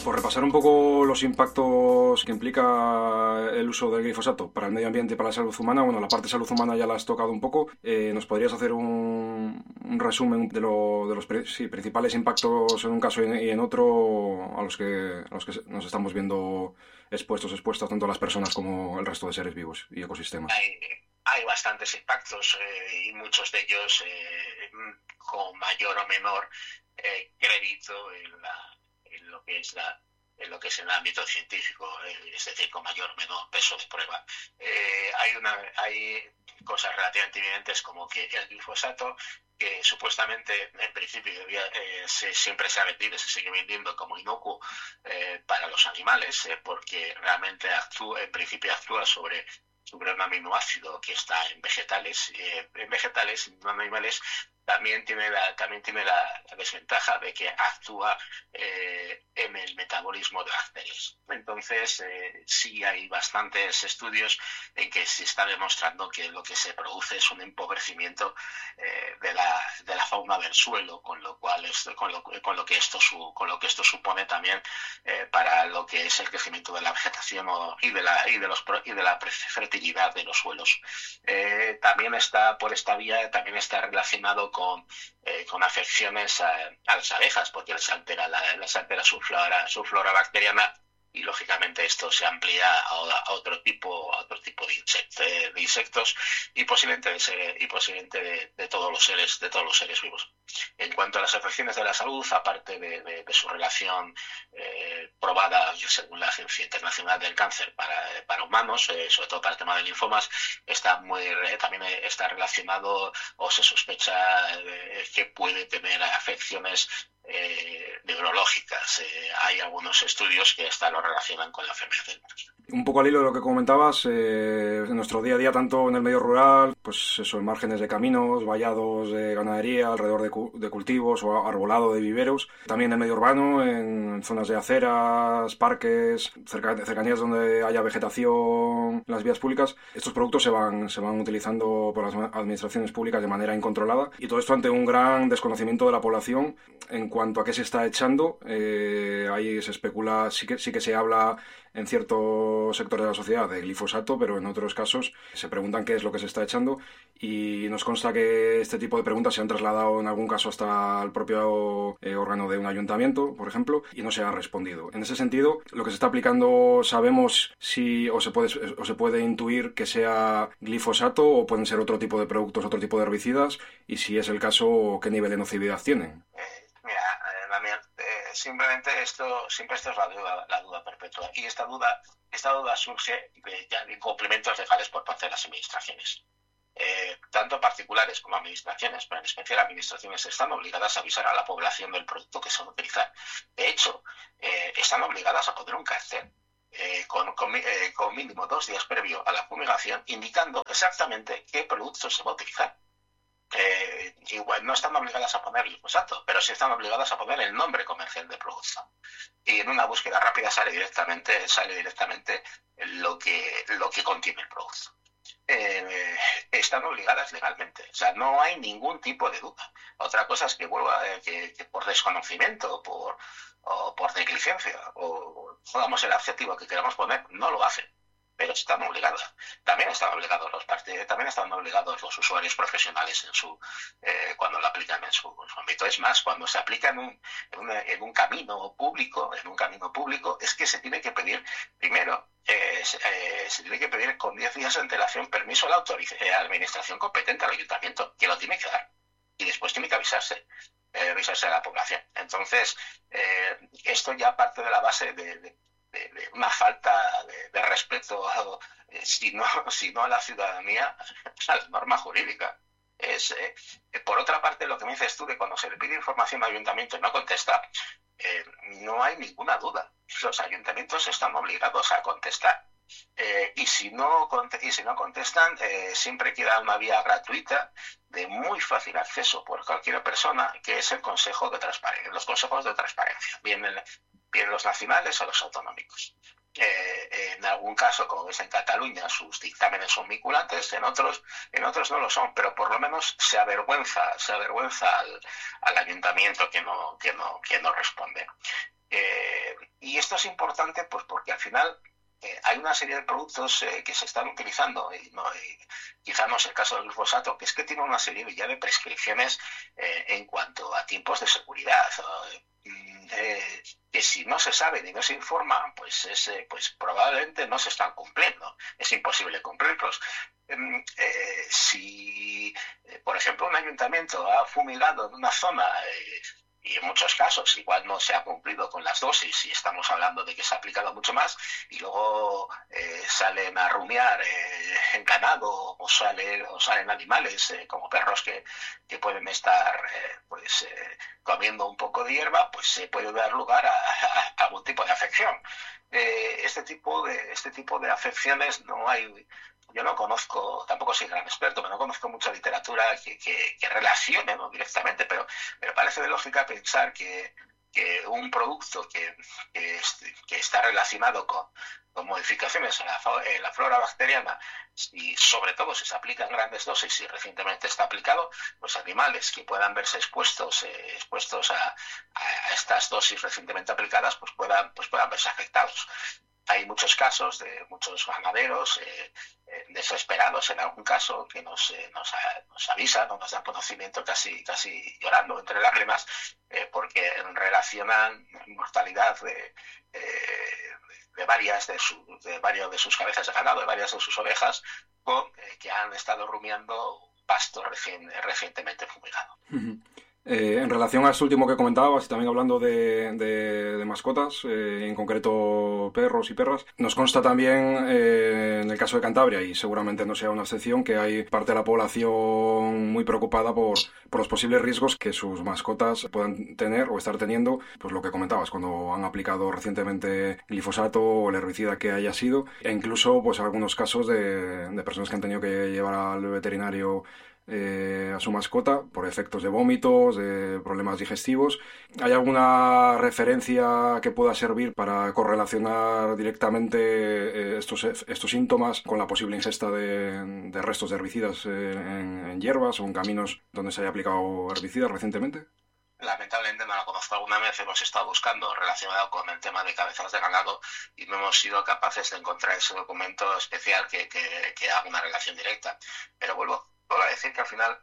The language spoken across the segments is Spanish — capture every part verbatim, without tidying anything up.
Por repasar un poco los impactos que implica el uso del glifosato para el medio ambiente y para la salud humana, bueno, la parte de salud humana ya la has tocado un poco. Eh, ¿nos podrías hacer un, un resumen de, lo, de los sí, principales impactos en un caso y en otro a los que, a los que nos estamos viendo expuestos, expuestas tanto las personas como el resto de seres vivos y ecosistemas? Hay, hay bastantes impactos eh, y muchos de ellos eh, con mayor o menor eh, crédito en la en lo que es la en lo que es el ámbito científico, eh, es decir, con mayor o menor peso de prueba. Eh, hay una hay cosas relativamente evidentes como que el glifosato, que supuestamente en principio debía, eh, se, siempre se ha vendido, se sigue vendiendo como inocuo eh, para los animales, eh, porque realmente actúa, en principio actúa sobre sobre un aminoácido que está en vegetales, eh, en vegetales, en animales. También tiene la, también tiene la, la desventaja de que actúa eh, en el metabolismo de bacterias. Entonces, eh, sí hay bastantes estudios en que se está demostrando que lo que se produce es un empobrecimiento eh, de, la, de la fauna del suelo, con lo cual esto, con, lo, con, lo que esto su, con lo que esto supone también eh, para lo que es el crecimiento de la vegetación o, y, de la, y, de los, y de la fertilidad de los suelos. Eh, también está, por esta vía, también está relacionado con, eh, con afecciones a, a las abejas, porque les altera, la, les altera su flora, su flora bacteriana, y lógicamente esto se amplía a, a otro tipo a otro tipo de, insect, de insectos y posiblemente de, ser, y posiblemente de, de todos los seres de todos los seres vivos. En cuanto a las afecciones de la salud, aparte de, de, de su relación eh, probada según la Agencia Internacional del Cáncer para, para humanos, eh, sobre todo para el tema de linfomas, está muy eh, también está relacionado o se sospecha eh, que puede tener afecciones Eh, neurológicas. Eh, hay algunos estudios que hasta lo relacionan con la enfermedad del Parkinson. Un poco al hilo de lo que comentabas, eh, en nuestro día a día, tanto en el medio rural, pues eso, en márgenes de caminos, vallados de ganadería, alrededor de, cu de cultivos o arbolado de viveros, también en el medio urbano, en zonas de aceras, parques, cerca cercanías donde haya vegetación, las vías públicas, estos productos se van, se van utilizando por las administraciones públicas de manera incontrolada, y todo esto ante un gran desconocimiento de la población en cuanto a qué se está echando. Eh, ahí se especula, sí que, sí que se habla en ciertos sectores de la sociedad de glifosato, pero en otros casos se preguntan qué es lo que se está echando, y nos consta que este tipo de preguntas se han trasladado en algún caso hasta el propio eh, órgano de un ayuntamiento, por ejemplo, y no se ha respondido. En ese sentido, lo que se está aplicando, ¿sabemos si o se puede, o se puede intuir que sea glifosato o pueden ser otro tipo de productos, otro tipo de herbicidas? Y si es el caso, ¿qué nivel de nocividad tienen? Mira, Damián, eh, simplemente esto, siempre esto es la duda, la duda perpetua. Y esta duda, esta duda surge de, ya, de incumplimientos legales por parte de las administraciones. Eh, tanto particulares como administraciones, pero en especial administraciones, están obligadas a avisar a la población del producto que se va a utilizar. De hecho, eh, están obligadas a poner un cartel eh, con, con, eh, con mínimo dos días previo a la fumigación, indicando exactamente qué producto se va a utilizar. Eh, igual no están obligadas a poner glifosato, pero sí están obligadas a poner el nombre comercial del producto. Y en una búsqueda rápida sale directamente, sale directamente lo que, lo que contiene el producto. Eh, están obligadas legalmente, o sea, no hay ningún tipo de duda. Otra cosa es que vuelva eh, que, que por desconocimiento, por, o por negligencia, o pongamos el adjetivo que queramos poner, no lo hacen. Pero están obligados. También están obligados los partidos, también están obligados los usuarios profesionales en su eh, cuando lo aplican en su, en su ámbito. Es más, cuando se aplica en un, en, una, en un camino público, en un camino público, es que se tiene que pedir primero, eh, se, eh, se tiene que pedir con diez días de antelación permiso a la, a la administración competente, al ayuntamiento, que lo tiene que dar. Y después tiene que avisarse. Eh, avisarse a la población. Entonces, eh, esto ya parte de la base de, de De, de una falta de, de respeto, eh, si, no, si no a la ciudadanía, a la norma jurídica. Es, eh, por otra parte, lo que me dices tú de cuando se le pide información al ayuntamiento y no contesta, eh, no hay ninguna duda. Los ayuntamientos están obligados a contestar. Eh, y, si no, y si no contestan, eh, siempre queda una vía gratuita de muy fácil acceso por cualquier persona, que es el Consejo de Transparencia, los consejos de transparencia, bien el, bien los nacionales o los autonómicos. Eh, en algún caso, como ves en Cataluña, sus dictámenes son vinculantes, en otros, en otros no lo son, pero por lo menos se avergüenza, se avergüenza al, al ayuntamiento que no, que no, que no responde. Eh, y, esto es importante pues porque al final eh, hay una serie de productos eh, que se están utilizando, y, no, y quizá no es el caso del glifosato, que es que tiene una serie ya de prescripciones eh, en cuanto a tiempos de seguridad, eh, que si no se sabe ni no se informa, pues, es, eh, pues probablemente no se están cumpliendo, es imposible cumplirlos. Eh, si, eh, por ejemplo, un ayuntamiento ha fumigado en una zona eh, y en muchos casos igual no se ha cumplido con las dosis y estamos hablando de que se ha aplicado mucho más y luego eh, salen a rumiar eh, en ganado o, sale, o salen animales eh, como perros que, que pueden estar eh, pues eh, comiendo un poco de hierba, pues se puede dar lugar a, a, a algún tipo de afección. Eh, este tipo de este tipo de afecciones no hay. Yo no conozco, tampoco soy gran experto, pero no conozco mucha literatura que, que, que relacione, ¿no?, directamente, pero, pero parece de lógica pensar que, que un producto que, que, que está relacionado con, con modificaciones en la, en la flora bacteriana, y sobre todo si se aplica en grandes dosis y recientemente está aplicado, pues animales que puedan verse expuestos, eh, expuestos a, a estas dosis recientemente aplicadas, pues puedan, pues puedan verse afectados. Hay muchos casos de muchos ganaderos eh, eh, desesperados en algún caso que nos, eh, nos, nos avisan o nos dan conocimiento casi, casi llorando entre lágrimas eh, porque relacionan mortalidad de, eh, de, varias de, su, de varios de sus cabezas de ganado, de varias de sus ovejas, con eh, que han estado rumiando pasto recien, recientemente fumigado. Uh-huh. Eh, en relación a esto último que comentabas y también hablando de, de, de mascotas, eh, en concreto perros y perras, nos consta también eh, en el caso de Cantabria, y seguramente no sea una excepción, que hay parte de la población muy preocupada por, por los posibles riesgos que sus mascotas puedan tener o estar teniendo, pues lo que comentabas, cuando han aplicado recientemente glifosato o el herbicida que haya sido, e incluso pues algunos casos de, de personas que han tenido que llevar al veterinario Eh, a su mascota por efectos de vómitos, de problemas digestivos. ¿Hay alguna referencia que pueda servir para correlacionar directamente eh, estos, estos síntomas con la posible ingesta de, de restos de herbicidas eh, en, en hierbas o en caminos donde se haya aplicado herbicidas recientemente? Lamentablemente no lo conozco. Alguna vez hemos estado buscando relacionado con el tema de cabezas de ganado y no hemos sido capaces de encontrar ese documento especial que, que, que haga una relación directa. Pero vuelvo Vuelvo a decir que al final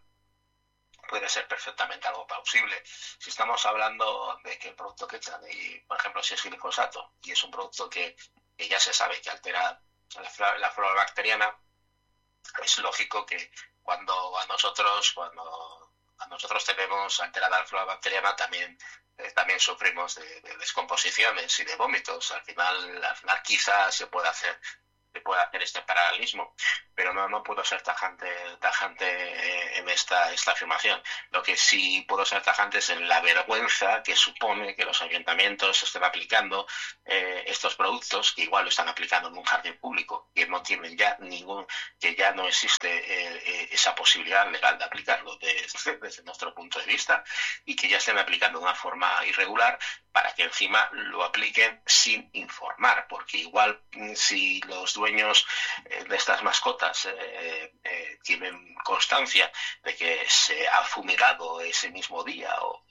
puede ser perfectamente algo plausible. Si estamos hablando de que el producto que echan, y por ejemplo si es glifosato, y es un producto que, que ya se sabe que altera la flora, la flora bacteriana, es lógico que cuando a nosotros, cuando a nosotros tenemos alterada la flora bacteriana, también, eh, también sufrimos de, de descomposiciones y de vómitos. Al final, al final quizá se puede hacer se puede hacer este paralelismo, pero no, no puedo ser tajante, tajante en esta, esta afirmación. Lo que sí puedo ser tajante es en la vergüenza que supone que los ayuntamientos estén aplicando eh, estos productos, que igual lo están aplicando en un jardín público, que no tienen ya ningún, que ya no existe eh, eh, esa posibilidad legal de aplicarlo desde, desde nuestro punto de vista, y que ya estén aplicando de una forma irregular para que encima lo apliquen sin informar, porque igual si los dueños eh, de estas mascotas eh, eh, tienen constancia de que se ha fumigado ese mismo día o,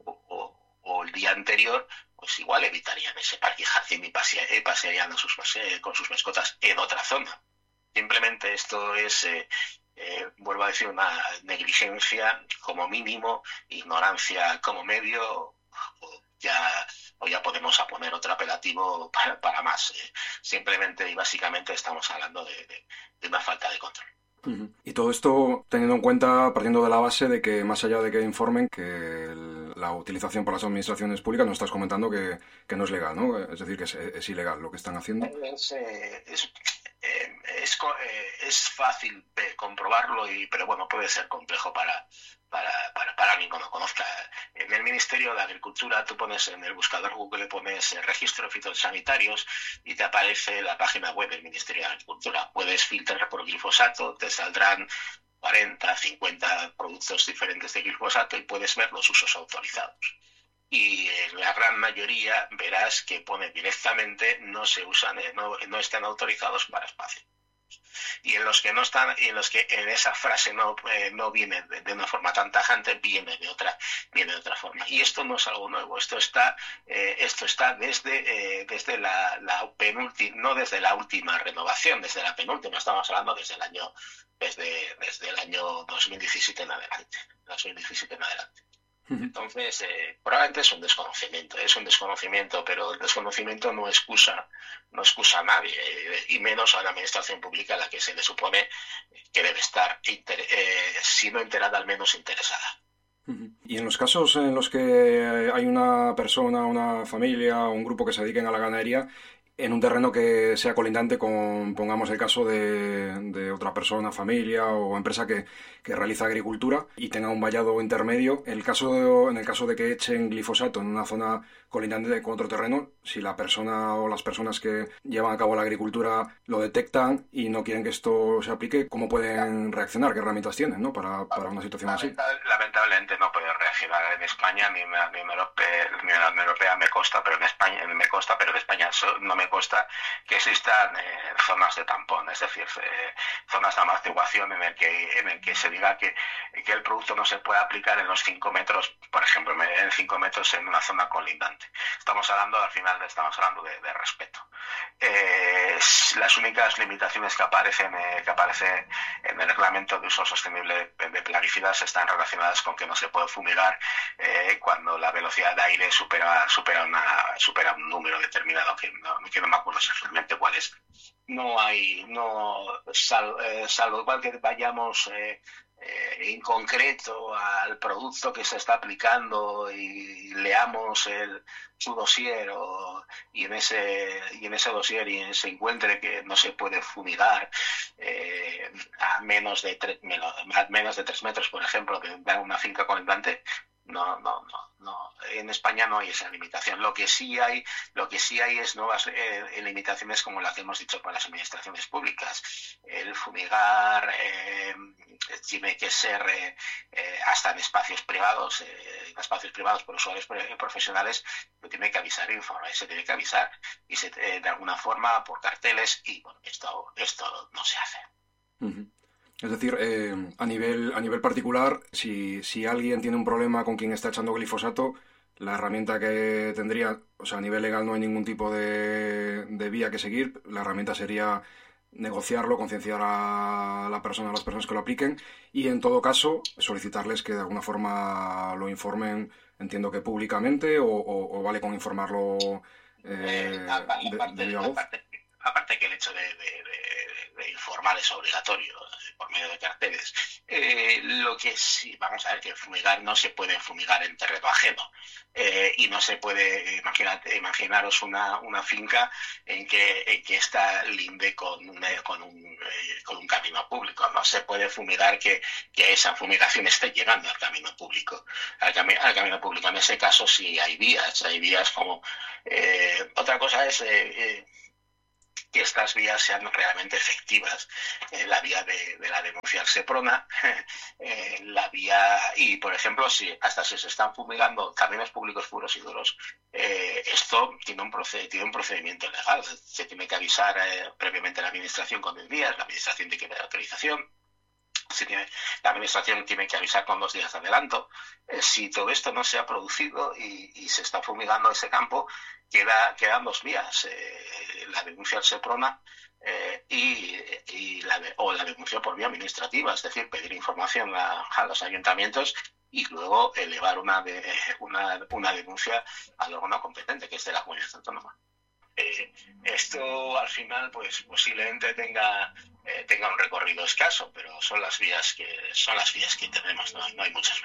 o, o el día anterior, pues igual evitarían ese parque jardín y pasea, pasearían a sus, eh, con sus mascotas en otra zona. Simplemente esto es... Eh, Eh, vuelvo a decir, una negligencia como mínimo, ignorancia como medio, o ya, o ya podemos poner otro apelativo para, para más. Eh, simplemente y básicamente estamos hablando de, de, de una falta de control. Uh-huh. Y todo esto teniendo en cuenta, partiendo de la base de que más allá de que informen, que el, la utilización por las administraciones públicas, nos estás comentando que, que no es legal, ¿no? Es decir, que es, es ilegal lo que están haciendo. Es, eh, es, eh, es, eh, es fácil de comprobarlo, y, pero bueno, puede ser complejo para, para, para, para alguien que no conozca. En el Ministerio de Agricultura tú pones en el buscador Google, pones eh, registro de fitosanitarios y te aparece la página web del Ministerio de Agricultura. Puedes filtrar por glifosato, te saldrán cuarenta, cincuenta productos diferentes de glifosato y puedes ver los usos autorizados. Y en la gran mayoría verás que pone directamente no se usan, no, no están autorizados para espacio. y en los que no están, y en los que en esa frase no, eh, no viene de, de una forma tan tajante, viene de otra, viene de otra forma. Y esto no es algo nuevo, esto está, eh, esto está desde, eh, desde la, la penúltima, no desde la última renovación, desde la penúltima, estamos hablando desde el año, desde, desde el año dos mil diecisiete en adelante, dos mil diecisiete en adelante. Entonces, eh, probablemente es un desconocimiento, es un desconocimiento, pero el desconocimiento no excusa, no excusa a nadie, eh, y menos a la administración pública a la que se le supone que debe estar, inter, eh, si no enterada, al menos interesada. Y en los casos en los que hay una persona, una familia o un grupo que se dediquen a la ganadería, en un terreno que sea colindante con, pongamos el caso de, de otra persona, familia o empresa que, que realiza agricultura y tenga un vallado intermedio, el caso de, en el caso de que echen glifosato en una zona colindante con otro terreno, si la persona o las personas que llevan a cabo la agricultura lo detectan y no quieren que esto se aplique, ¿cómo pueden reaccionar? ¿Qué herramientas tienen, ¿no? para, para una situación así? Lamentablemente no pueden reaccionar en España, ni en la Unión Europea, ni en la Unión Europea me consta, pero en España me consta, pero en España no me consta que existan eh, zonas de tampón, es decir, eh, zonas de amortiguación en el que en el que se diga que, que el producto no se puede aplicar en los cinco metros, por ejemplo, en cinco metros en una zona colindante. Estamos hablando, al final, estamos hablando de, de respeto. Eh, las únicas limitaciones que aparecen eh, que aparecen en el reglamento de uso sostenible de plaguicidas están relacionadas con que no se puede fumigar eh, cuando la velocidad de aire supera supera una supera un número determinado que no, que no me acuerdo exactamente cuál es. No hay, no, sal, eh, salvo igual que vayamos eh, eh, en concreto al producto que se está aplicando y leamos el, su dossier o, y en ese y en ese dossier y se encuentre que no se puede fumigar eh, a menos de tres, menos, menos de tres metros, por ejemplo, de una finca colindante. No, no, no, no. En España no hay esa limitación. Lo que sí hay, lo que sí hay es nuevas eh, limitaciones como las que hemos dicho con las administraciones públicas. El fumigar eh, tiene que ser eh, eh, hasta en espacios privados, eh, en espacios privados por usuarios profesionales, lo tiene que avisar, informar, se tiene que avisar y se, eh, de alguna forma por carteles y bueno, esto, esto no se hace. Uh-huh. Es decir, eh, a nivel a nivel particular, si, si alguien tiene un problema con quien está echando glifosato, la herramienta que tendría, o sea, a nivel legal no hay ningún tipo de, de vía que seguir, la herramienta sería negociarlo, concienciar a la persona, a las personas que lo apliquen y en todo caso solicitarles que de alguna forma lo informen, entiendo que públicamente o, o, o vale con informarlo eh, eh, aparte, de, de viva voz. Aparte, aparte que el hecho de, de, de, de informar es obligatorio por medio de carteles. Eh, lo que sí, vamos a ver que fumigar no se puede fumigar en terreno ajeno eh, y no se puede, imaginar, imaginaros una, una finca en que, en que está linde con, una, con, un, eh, con un camino público. No se puede fumigar que, que esa fumigación esté llegando al camino público. Al, cami- al camino público en ese caso sí hay vías, hay vías como... Eh, otra cosa es... Eh, eh, que estas vías sean realmente efectivas. Eh, la vía de, de la denuncia al Seprona, eh, la vía, y por ejemplo, si hasta si se están fumigando caminos públicos puros y duros, eh, esto tiene un, proced, tiene un procedimiento legal. Se tiene que avisar eh, previamente a la administración con diez días, la administración tiene que dar autorización. Si tiene, la administración tiene que avisar con dos días de adelanto. Eh, si todo esto no se ha producido y, y se está fumigando ese campo, queda, quedan dos vías. Eh, la denuncia al Seprona eh, y, y la de, o la denuncia por vía administrativa, es decir, pedir información a, a los ayuntamientos y luego elevar una, de, una, una denuncia al órgano competente, que es de la comunidad autónoma. Eh, esto al final pues posiblemente tenga eh, tenga un recorrido escaso, pero son las vías que son las vías que tenemos, no, no hay muchas más.